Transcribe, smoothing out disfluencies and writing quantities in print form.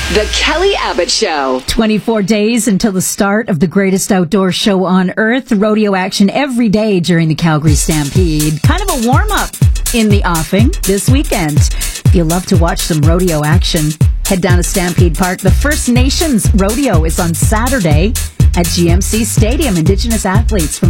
The Kelly Abbott Show. 24 days until the start of the greatest outdoor show on earth. Rodeo action every day during the Calgary Stampede. Kind of a warm-up in the offing this weekend. If you love to watch some rodeo action, head down to Stampede Park. The First Nations Rodeo is on Saturday at GMC Stadium. Indigenous athletes from